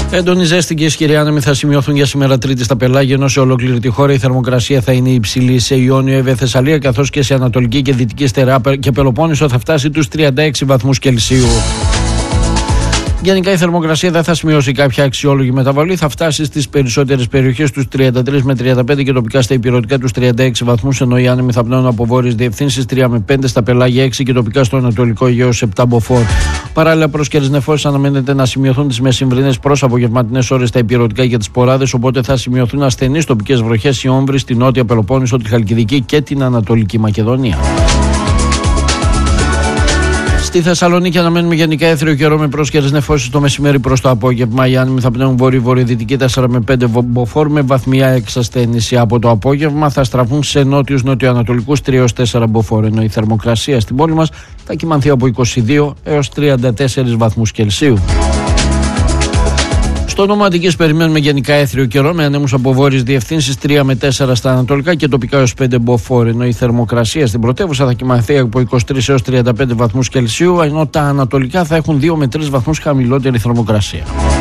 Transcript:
Έντονη ζέστη και ισχυρή άνεμοι θα σημειωθούν για σήμερα Τρίτη στα πελάγια, ενώ σε ολόκληρη τη χώρα η θερμοκρασία θα είναι υψηλή. Σε Ιόνιο, Εύβοια, Θεσσαλία, καθώς και σε Ανατολική και Δυτική Στερεά και Πελοπόννησο θα φτάσει τους 36 βαθμούς Κελσίου. Γενικά η θερμοκρασία δεν θα σημειώσει κάποια αξιόλογη μεταβολή, θα φτάσει στις περισσότερες περιοχές τους 33 με 35 και τοπικά στα ηπειρωτικά τους 36 βαθμούς, ενώ οι άνεμοι θα πνέουν από βόρειες διευθύνσεις 3 με 5, στα πελάγια 6 και τοπικά στο Ανατολικό Αιγαίο 7 μποφόρ. Παράλληλα, πρόσκαιρες νεφώσεις αναμένεται να σημειωθούν τις μεσημβρινές προς απογευματινές ώρες στα ηπειρωτικά και τις Ποράδες, οπότε θα σημειωθούν ασθενείς τοπικές βροχές ή όμβροι στη Νότια Πελοπόννησο, τη Χαλκιδική και την Ανατολική Μακεδονία. Στη Θεσσαλονίκη αναμένουμε γενικά έθριο καιρό με πρόσκαιρες νεφώσεις το μεσημέρι προς το απόγευμα. Οι άνεμοι θα πνέουν βορειοδυτική 4 με 5 μποφόρ με βαθμία εξασθένηση. Από το απόγευμα θα στραφούν σε νότιους νοτιοανατολικούς 3 έως 4 μποφόρ, ενώ η θερμοκρασία στην πόλη μας θα κυμανθεί από 22 έως 34 βαθμούς Κελσίου. Στο νόμο Αττικής περιμένουμε γενικά έθριο καιρό με ανέμους από βόρειες διευθύνσεις 3 με 4 στα ανατολικά και τοπικά έως 5 μποφόρ, ενώ η θερμοκρασία στην πρωτεύουσα θα κυμανθεί από 23 έως 35 βαθμούς Κελσίου, ενώ τα ανατολικά θα έχουν 2 με 3 βαθμούς χαμηλότερη θερμοκρασία.